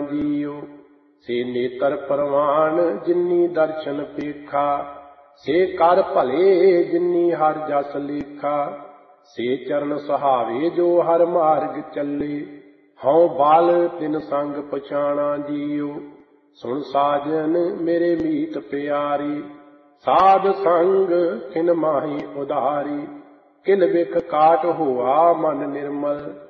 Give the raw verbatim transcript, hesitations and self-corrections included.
JIO. ਸੇ ਨੇਤਰ ਪ੍ਰਵਾਨ ਜਿਨੀ ਦਰਸ਼ਨ ਪੇਖਾ, ਸੇ ਕਰ ਭਲੇ ਜਿਨੀ ਹਰ ਜਸ ਲੇਖਾ। ਸੇ ਚਰਨ ਸੁਹਾਵੇ ਜੋ ਹਰ ਮਾਰਗ ਚੱਲੇ, ਹਉ ਬਲ ਤਿਨ ਸੰਗ ਪਛਾਣਾ ਜੀਓ। ਸੁਣ ਸਾਜਨ ਮੇਰੇ ਮੀਤ ਪਿਆਰੀ, ਸਾਧ ਸੰਗ ਖਿਨ ਮਾਹੀ ਉਧਾਰੀ। ਕਿਲ ਬਿਖ ਕਾਟ ਹੋਆ ਮਨ ਨਿਰਮਲ,